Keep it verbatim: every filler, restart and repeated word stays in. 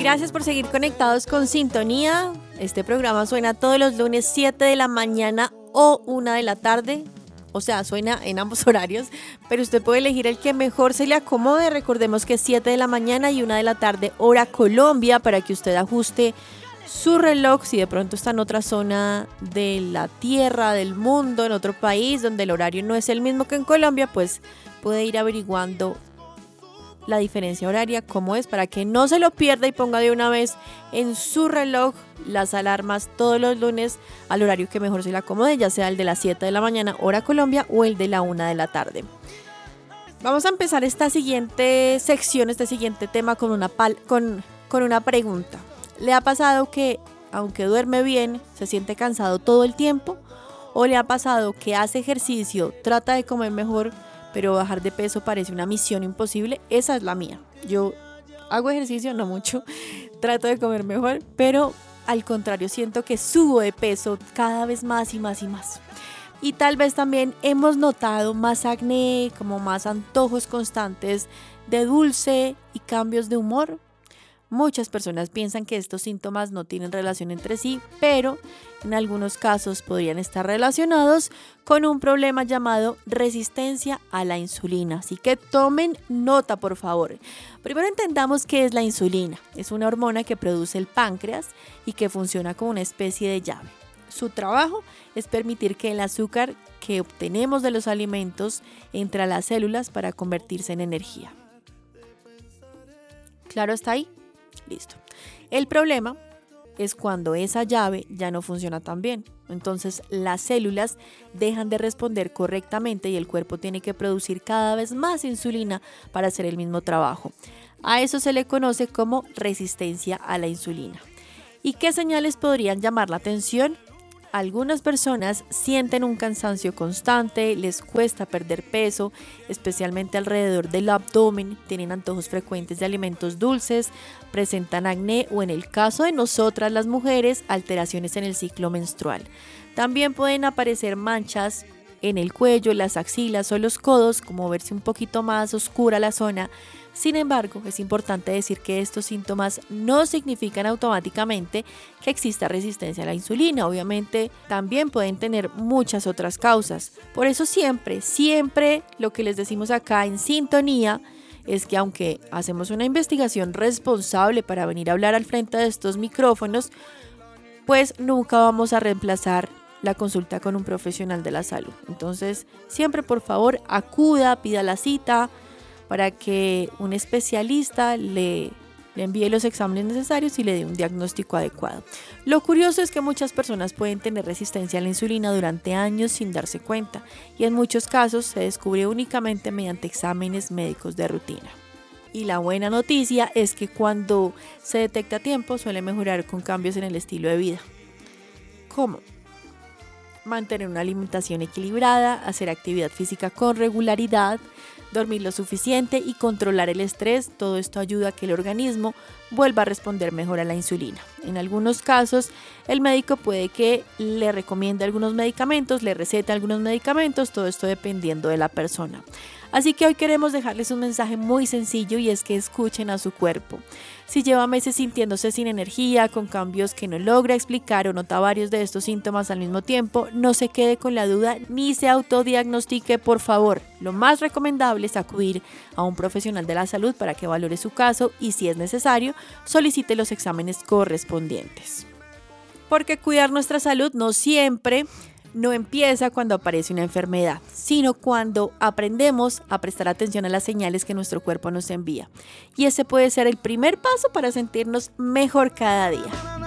Gracias por seguir conectados con Sintonía. Este programa suena todos los lunes siete de la mañana o una de la tarde. O sea, suena en ambos horarios, pero usted puede elegir el que mejor se le acomode. Recordemos que es siete de la mañana y una de la tarde, hora Colombia, para que usted ajuste su reloj si de pronto está en otra zona de la tierra, del mundo, en otro país donde el horario no es el mismo que en Colombia, pues puede ir averiguando la diferencia horaria, cómo es, para que no se lo pierda y ponga de una vez en su reloj las alarmas todos los lunes al horario que mejor se le acomode, ya sea el de las siete de la mañana, hora Colombia, o el de la una de la tarde. Vamos a empezar esta siguiente sección, este siguiente tema con una, pal- con, con una pregunta. ¿Le ha pasado que, aunque duerme bien, se siente cansado todo el tiempo? ¿O le ha pasado que hace ejercicio, trata de comer mejor, pero bajar de peso parece una misión imposible? Esa es la mía. Yo hago ejercicio, no mucho, trato de comer mejor, pero al contrario, siento que subo de peso cada vez más y más y más. Y tal vez también hemos notado más acné, como más antojos constantes de dulce y cambios de humor. Muchas personas piensan que estos síntomas no tienen relación entre sí, pero en algunos casos podrían estar relacionados con un problema llamado resistencia a la insulina. Así que tomen nota, por favor. Primero entendamos qué es la insulina. Es una hormona que produce el páncreas y que funciona como una especie de llave. Su trabajo es permitir que el azúcar que obtenemos de los alimentos entre a las células para convertirse en energía. ¿Claro está ahí? Listo. El problema es cuando esa llave ya no funciona tan bien. Entonces las células dejan de responder correctamente y el cuerpo tiene que producir cada vez más insulina para hacer el mismo trabajo. A eso se le conoce como resistencia a la insulina. ¿Y qué señales podrían llamar la atención? Algunas personas sienten un cansancio constante, les cuesta perder peso, especialmente alrededor del abdomen, tienen antojos frecuentes de alimentos dulces, presentan acné o, en el caso de nosotras las mujeres, alteraciones en el ciclo menstrual. También pueden aparecer manchas en el cuello, las axilas o los codos, como verse un poquito más oscura la zona. Sin embargo, es importante decir que estos síntomas no significan automáticamente que exista resistencia a la insulina. Obviamente, también pueden tener muchas otras causas. Por eso siempre, siempre lo que les decimos acá en Sintonía es que aunque hacemos una investigación responsable para venir a hablar al frente de estos micrófonos, pues nunca vamos a reemplazar la consulta con un profesional de la salud. Entonces, siempre por favor acuda, pida la cita para que un especialista le, le envíe los exámenes necesarios y le dé un diagnóstico adecuado. Lo curioso es que muchas personas pueden tener resistencia a la insulina durante años sin darse cuenta, y en muchos casos se descubre únicamente mediante exámenes médicos de rutina. Y la buena noticia es que cuando se detecta a tiempo suele mejorar con cambios en el estilo de vida. ¿Cómo? Mantener una alimentación equilibrada, hacer actividad física con regularidad, dormir lo suficiente y controlar el estrés. Todo esto ayuda a que el organismo vuelva a responder mejor a la insulina. En algunos casos, el médico puede que le recomiende algunos medicamentos, le recete algunos medicamentos, todo esto dependiendo de la persona. Así que hoy queremos dejarles un mensaje muy sencillo, y es que escuchen a su cuerpo. Si lleva meses sintiéndose sin energía, con cambios que no logra explicar, o nota varios de estos síntomas al mismo tiempo, no se quede con la duda ni se autodiagnostique, por favor. Lo más recomendable es acudir a un profesional de la salud para que valore su caso y, si es necesario, solicite los exámenes correspondientes. Porque cuidar nuestra salud no siempre no empieza cuando aparece una enfermedad, sino cuando aprendemos a prestar atención a las señales que nuestro cuerpo nos envía. Y ese puede ser el primer paso para sentirnos mejor cada día.